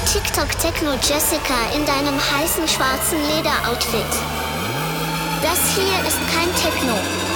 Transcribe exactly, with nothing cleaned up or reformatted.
TikTok Techno Jessica in deinem heißen schwarzen Lederoutfit. Das hier ist kein Techno.